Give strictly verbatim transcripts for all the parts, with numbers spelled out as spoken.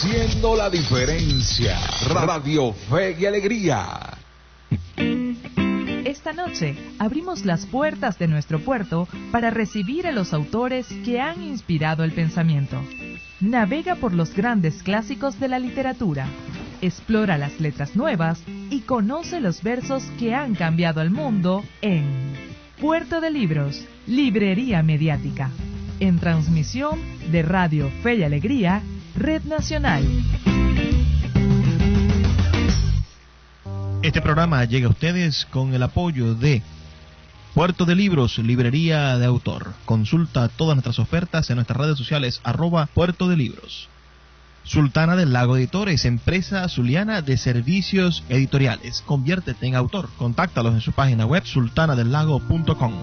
haciendo la diferencia. Radio Fe y Alegría. Esta noche abrimos las puertas de nuestro puerto para recibir a los autores que han inspirado el pensamiento. Navega por los grandes clásicos de la literatura, explora las letras nuevas y conoce los versos que han cambiado el mundo en Puerto de Libros, Librería Mediática, en transmisión de Radio Fe y Alegría, Red Nacional. Este programa llega a ustedes con el apoyo de Puerto de Libros, Librería de Autor. Consulta todas nuestras ofertas en nuestras redes sociales, arroba Puerto de Libros. Sultana del Lago Editores, empresa zuliana de servicios editoriales. Conviértete en autor. Contáctalos en su página web, sultana del lago punto com.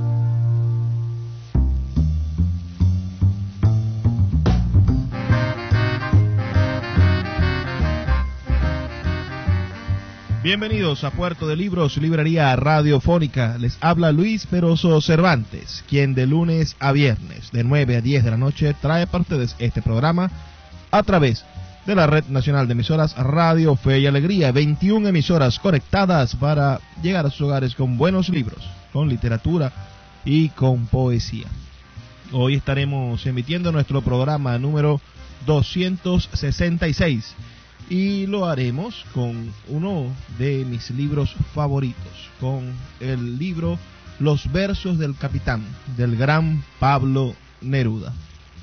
Bienvenidos a Puerto de Libros, librería radiofónica. Les habla Luis Peroso Cervantes, quien de lunes a viernes, de nueve a diez de la noche, trae para ustedes este programa a través de la Red Nacional de Emisoras Radio Fe y Alegría. veintiuna emisoras conectadas para llegar a sus hogares con buenos libros, con literatura y con poesía. Hoy estaremos emitiendo nuestro programa número doscientos sesenta y seis. Y lo haremos con uno de mis libros favoritos, con el libro Los versos del capitán, del gran Pablo Neruda.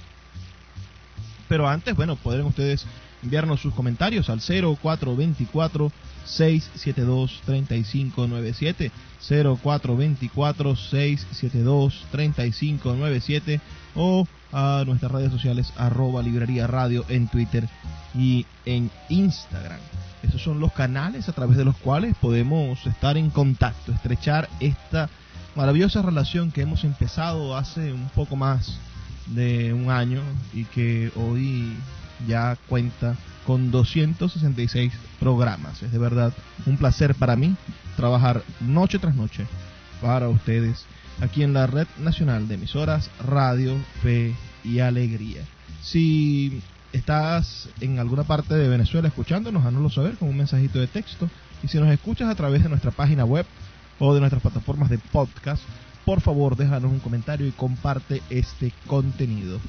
Pero antes, bueno, podrán ustedes enviarnos sus comentarios al cero cuatro dos cuatro, seis siete dos, tres cinco nueve siete, cero cuatro dos cuatro, seis siete dos, tres cinco nueve siete, o a nuestras redes sociales, arroba librería radio en Twitter y en Instagram. Esos son los canales a través de los cuales podemos estar en contacto, estrechar esta maravillosa relación que hemos empezado hace un poco más de un año y que hoy ya cuenta con doscientos sesenta y seis programas. Es de verdad un placer para mí trabajar noche tras noche para ustedes aquí en la Red Nacional de Emisoras Radio Fe y Alegría. Si estás en alguna parte de Venezuela escuchándonos, hánoslo saber con un mensajito de texto. Y si nos escuchas a través de nuestra página web o de nuestras plataformas de podcast, por favor déjanos un comentario y comparte este contenido.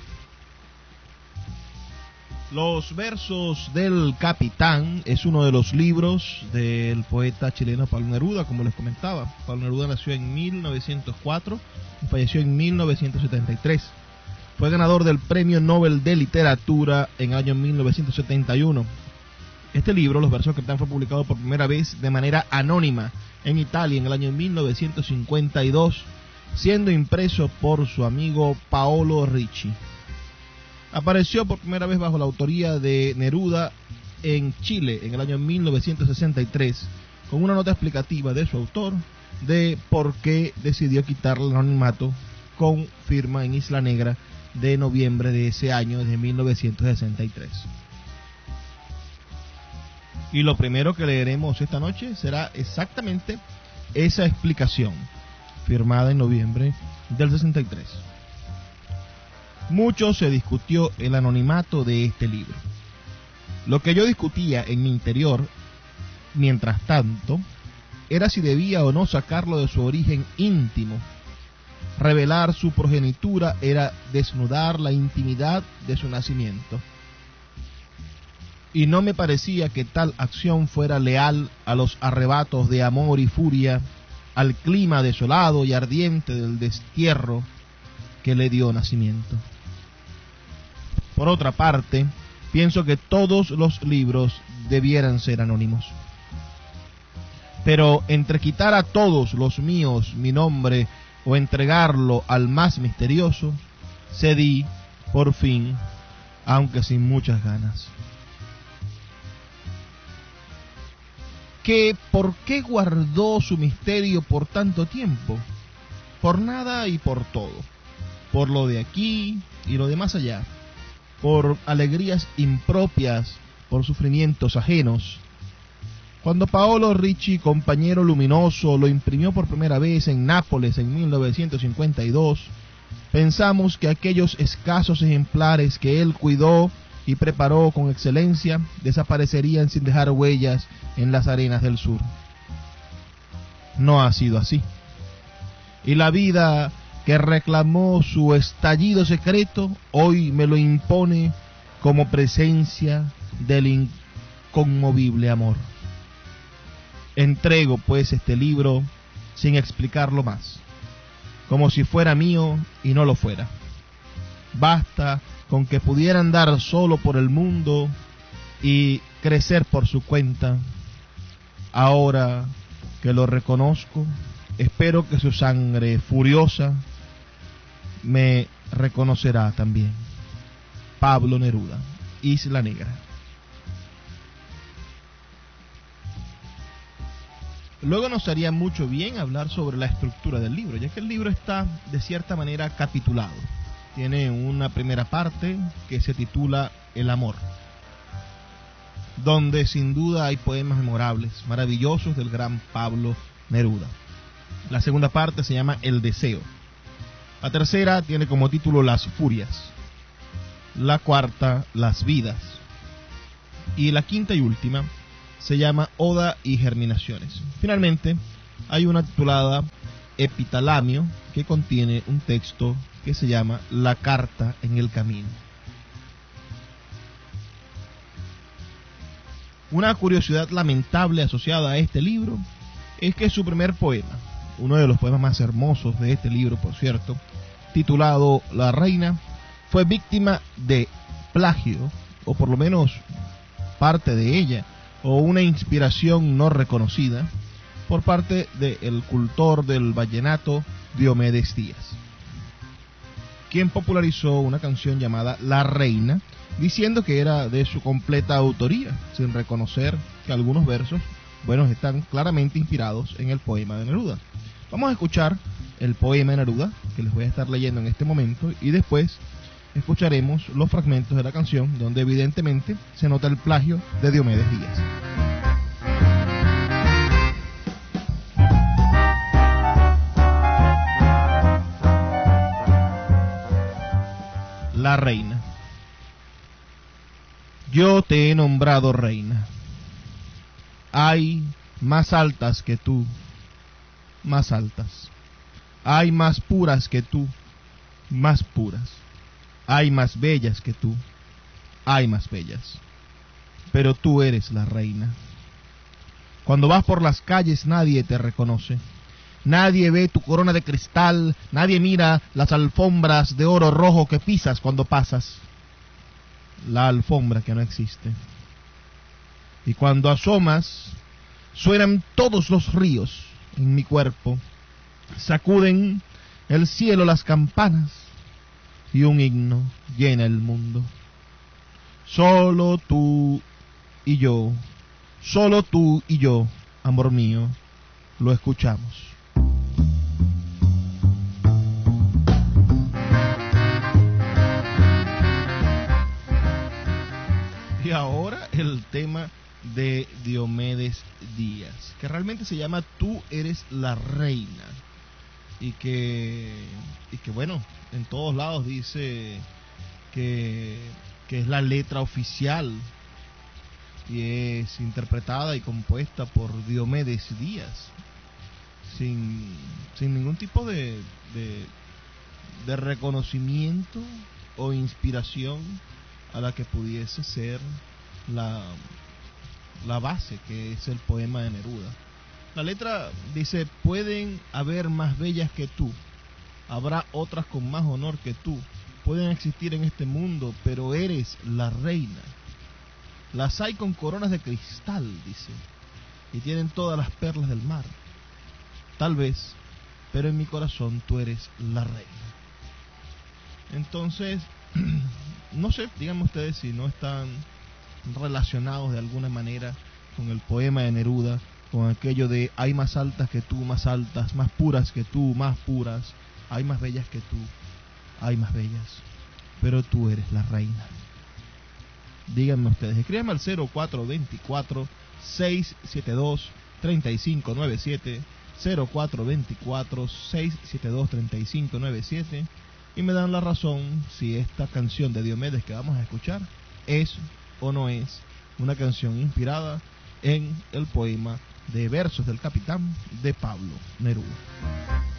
Los versos del capitán es uno de los libros del poeta chileno Pablo Neruda, como les comentaba. Pablo Neruda nació en mil novecientos cuatro y falleció en mil novecientos setenta y tres. Fue ganador del Premio Nobel de Literatura en el año mil novecientos setenta y uno. Este libro, Los versos del capitán, fue publicado por primera vez de manera anónima en Italia en el año mil novecientos cincuenta y dos, siendo impreso por su amigo Paolo Ricci. Apareció por primera vez bajo la autoría de Neruda en Chile en el año mil novecientos sesenta y tres, con una nota explicativa de su autor de por qué decidió quitar el anonimato, con firma en Isla Negra de noviembre de ese año, de mil novecientos sesenta y tres. Y lo primero que leeremos esta noche será exactamente esa explicación, firmada en noviembre del sesenta y tres. Mucho se discutió el anonimato de este libro. Lo que yo discutía en mi interior, mientras tanto, era si debía o no sacarlo de su origen íntimo. Revelar su progenitura era desnudar la intimidad de su nacimiento. Y no me parecía que tal acción fuera leal a los arrebatos de amor y furia, al clima desolado y ardiente del destierro que le dio nacimiento. Por otra parte, pienso que todos los libros debieran ser anónimos. Pero entre quitar a todos los míos mi nombre o entregarlo al más misterioso, cedí, por fin, aunque sin muchas ganas. ¿Que por qué guardó su misterio por tanto tiempo? Por nada y por todo. Por lo de aquí y lo de más allá. Por alegrías impropias, por sufrimientos ajenos. Cuando Paolo Ricci, compañero luminoso, lo imprimió por primera vez en Nápoles en mil novecientos cincuenta y dos, pensamos que aquellos escasos ejemplares que él cuidó y preparó con excelencia, desaparecerían sin dejar huellas en las arenas del sur. No ha sido así. Y la vida que reclamó su estallido secreto, hoy me lo impone como presencia del inconmovible amor. Entrego pues este libro sin explicarlo más, como si fuera mío y no lo fuera. Basta con que pudiera andar solo por el mundo y crecer por su cuenta. Ahora que lo reconozco, espero que su sangre furiosa me reconocerá también. Pablo Neruda, Isla Negra. Luego nos haría mucho bien hablar sobre la estructura del libro, ya que el libro está de cierta manera capitulado. Tiene una primera parte que se titula El amor, donde sin duda hay poemas memorables, maravillosos del gran Pablo Neruda. La segunda parte se llama El deseo. La tercera tiene como título Las furias. La cuarta, Las vidas. Y la quinta y última se llama Oda y germinaciones. Finalmente, hay una titulada Epitalamio, que contiene un texto que se llama La carta en el camino. Una curiosidad lamentable asociada a este libro es que su primer poema, uno de los poemas más hermosos de este libro, por cierto, titulado La reina, fue víctima de plagio, o por lo menos parte de ella, o una inspiración no reconocida, por parte del cultor del vallenato Diomedes Díaz, quien popularizó una canción llamada La Reina, diciendo que era de su completa autoría, sin reconocer que algunos versos, bueno, están claramente inspirados en el poema de Neruda. Vamos a escuchar el poema de Neruda, que les voy a estar leyendo en este momento, y después escucharemos los fragmentos de la canción, donde evidentemente se nota el plagio de Diomedes Díaz. La reina. Yo te he nombrado reina. Hay más altas que tú, más altas. Hay más puras que tú, más puras. Hay más bellas que tú, hay más bellas. Pero tú eres la reina. Cuando vas por las calles nadie te reconoce. Nadie ve tu corona de cristal, nadie mira las alfombras de oro rojo que pisas cuando pasas. La alfombra que no existe. Y cuando asomas, suenan todos los ríos en mi cuerpo. Sacuden el cielo las campanas y un himno llena el mundo. Solo tú y yo, solo tú y yo, amor mío, lo escuchamos. Y ahora el tema de Diomedes Díaz, que realmente se llama Tú eres la reina, y que y que bueno, en todos lados dice que, que es la letra oficial y es interpretada y compuesta por Diomedes Díaz, sin, sin ningún tipo de, de, de reconocimiento o inspiración a la que pudiese ser la, la base, que es el poema de Neruda. La letra dice: pueden haber más bellas que tú, habrá otras con más honor que tú, pueden existir en este mundo, pero eres la reina. Las hay con coronas de cristal, dice, y tienen todas las perlas del mar. Tal vez, pero en mi corazón tú eres la reina. Entonces, no sé, díganme ustedes si no están relacionados de alguna manera con el poema de Neruda, con aquello de hay más altas que tú, más altas, más puras que tú, más puras, hay más bellas que tú, hay más bellas, pero tú eres la reina. Díganme ustedes, escríbanme al cero cuatro dos cuatro, seis siete dos, tres cinco nueve siete, cero cuatro dos cuatro, seis siete dos, tres cinco nueve siete, y me dan la razón si esta canción de Diomedes que vamos a escuchar ¿Es o no es una canción inspirada en el poema de versos del capitán de Pablo Neruda?